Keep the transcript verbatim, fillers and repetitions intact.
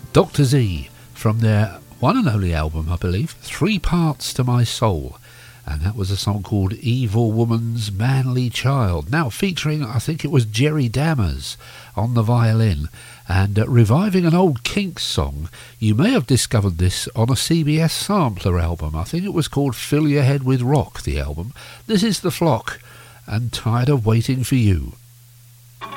Doctor Z from their one and only album, I believe, Three Parts to My Soul. And that was a song called Evil Woman's Manly Child. Now featuring, I think it was Jerry Dammers on the violin. And uh, reviving an old Kinks song. You may have discovered this on a C B S sampler album. I think it was called Fill Your Head with Rock, the album. This is The Flock, and Tired of Waiting for You.